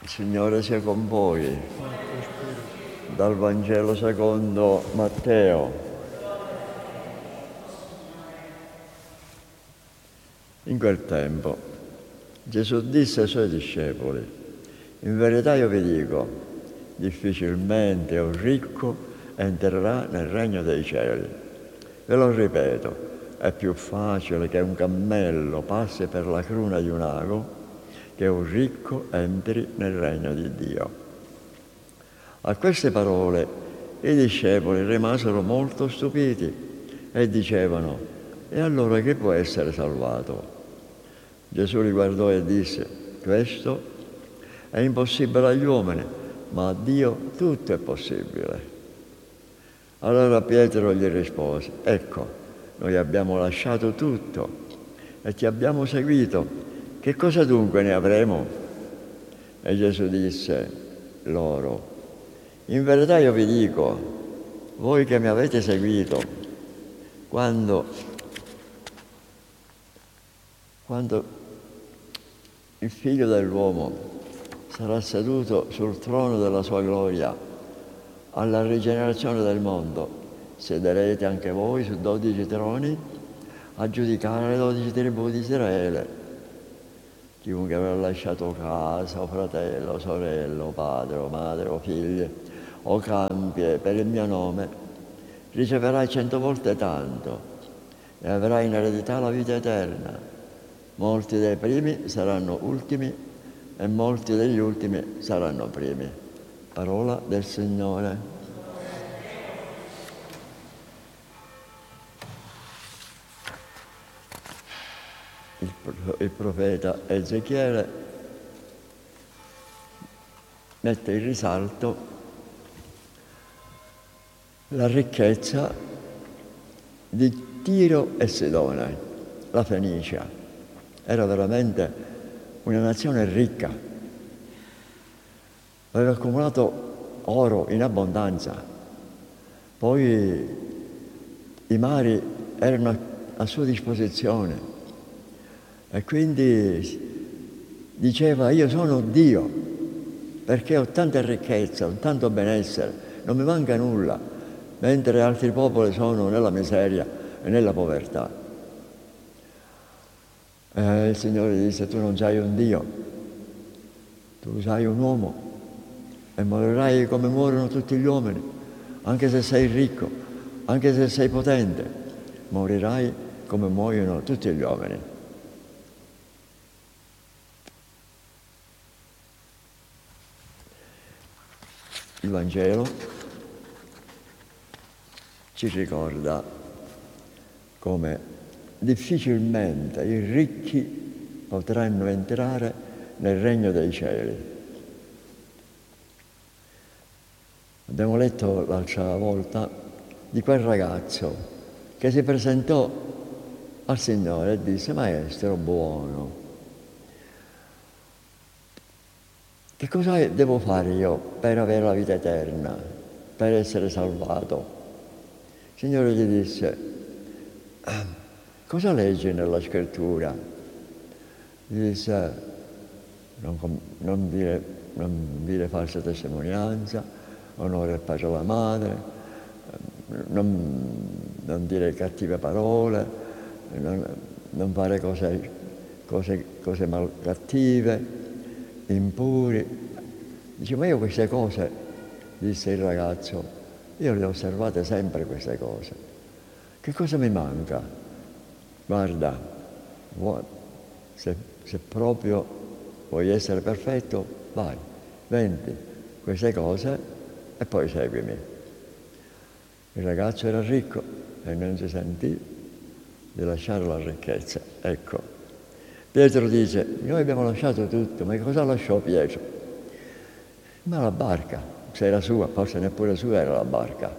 Il Signore sia con voi. Dal Vangelo secondo Matteo. In quel tempo Gesù disse ai suoi discepoli: in verità io vi dico, difficilmente un ricco entrerà nel regno dei cieli. Ve lo ripeto, è più facile che un cammello passi per la cruna di un ago che un ricco entri nel regno di Dio. A queste parole i discepoli rimasero molto stupiti e dicevano: e allora chi può essere salvato? Gesù li guardò e disse: questo è impossibile agli uomini, ma a Dio tutto è possibile. Allora Pietro gli rispose: ecco, noi abbiamo lasciato tutto e ti abbiamo seguito. Che cosa dunque ne avremo? E Gesù disse loro: in verità io vi dico, voi che mi avete seguito, quando il Figlio dell'uomo sarà seduto sul trono della sua gloria, alla rigenerazione del mondo, siederete anche voi su 12 troni a giudicare le 12 tribù di Israele. Chiunque avrà lasciato casa, o fratello, sorella, o padre, o madre, o figli, o campi per il mio nome, riceverà 100 volte tanto e avrà in eredità la vita eterna. Molti dei primi saranno ultimi e molti degli ultimi saranno primi. Parola del Signore. Il profeta Ezechiele mette in risalto la ricchezza di Tiro e Sidone, la Fenicia. Era veramente una nazione ricca, aveva accumulato oro in abbondanza, poi i mari erano a sua disposizione. E quindi diceva: io sono Dio, perché ho tanta ricchezza, ho tanto benessere, non mi manca nulla, mentre altri popoli sono nella miseria e nella povertà. Il Signore disse: tu non sei un Dio, tu sei un uomo e morirai come muoiono tutti gli uomini, anche se sei ricco, anche se sei potente, morirai come muoiono tutti gli uomini. Il Vangelo ci ricorda come difficilmente i ricchi potranno entrare nel regno dei cieli. Abbiamo letto l'altra volta di quel ragazzo che si presentò al Signore e disse: Maestro buono, che cosa devo fare io per avere la vita eterna, per essere salvato? Il Signore gli disse: cosa leggi nella scrittura? Gli disse: non dire falsa testimonianza, onore il padre e la madre, non dire cattive parole, non fare cose cattive, impuri. Dice: ma io queste cose, disse il ragazzo, io le ho osservate sempre queste cose. Che cosa mi manca? Guarda, se proprio vuoi essere perfetto, vai, vendi queste cose e poi seguimi. Il ragazzo era ricco e non si sentì di lasciare la ricchezza. Ecco, Pietro dice: noi abbiamo lasciato tutto. Ma che cosa lasciò Pietro? Ma la barca, se era sua, forse neppure sua era la barca.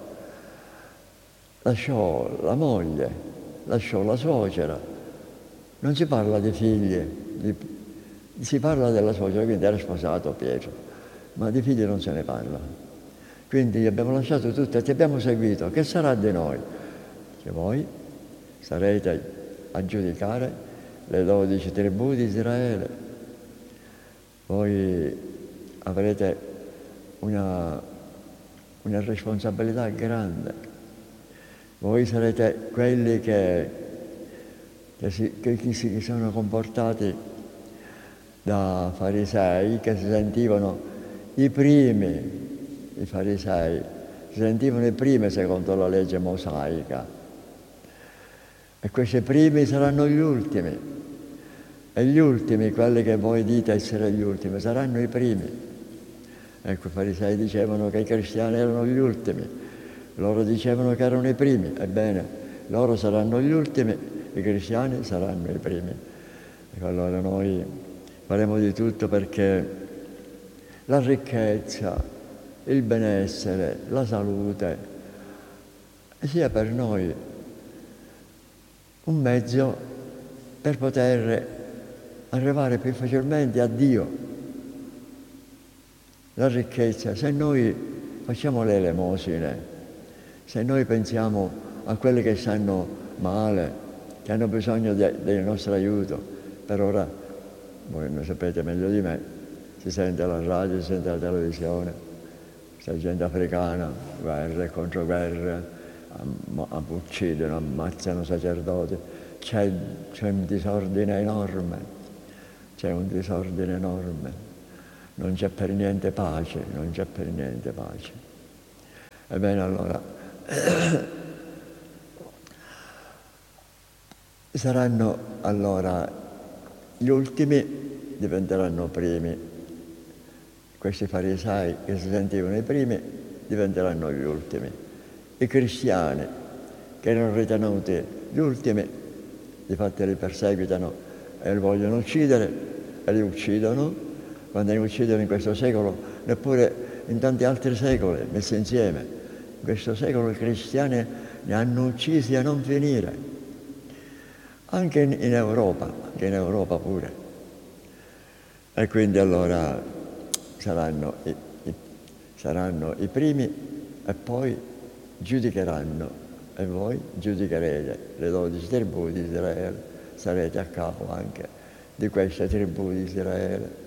Lasciò la moglie, lasciò la suocera. Non si parla di figli, si parla della suocera, quindi era sposato Pietro, ma di figli non se ne parla. Quindi abbiamo lasciato tutto e ti abbiamo seguito. Che sarà di noi? Che voi sarete a giudicare le 12 tribù di Israele. Voi avrete una responsabilità grande. Voi sarete quelli che si sono comportati da farisei, che si sentivano i primi, i farisei, si sentivano i primi secondo la legge mosaica. E questi primi saranno gli ultimi. E gli ultimi, quelli che voi dite essere gli ultimi, saranno i primi. Ecco, i farisei dicevano che i cristiani erano gli ultimi, loro dicevano che erano i primi. Ebbene, loro saranno gli ultimi, i cristiani saranno i primi. Ecco, allora noi faremo di tutto perché la ricchezza, il benessere, la salute sia per noi un mezzo per poter arrivare più facilmente a Dio. La ricchezza, se noi facciamo le elemosine, se noi pensiamo a quelli che stanno male, che hanno bisogno del nostro aiuto, per ora, voi lo sapete meglio di me, si sente alla radio, si sente alla televisione, c'è gente africana, guerre contro guerre, uccidono, ammazzano sacerdoti, c'è un disordine enorme, non c'è per niente pace, Ebbene allora, saranno allora gli ultimi diventeranno primi. Questi farisei che si sentivano i primi diventeranno gli ultimi. I cristiani che erano ritenuti gli ultimi, difatti li perseguitano e li vogliono uccidere e li uccidono. Quando li uccidono in questo secolo, neppure in tanti altri secoli messi insieme. In questo secolo i cristiani ne hanno uccisi a non finire. Anche in Europa pure. E quindi allora saranno i primi e poi giudicheranno e voi giudicherete le 12 tribù di Israele, sarete a capo anche di queste tribù di Israele.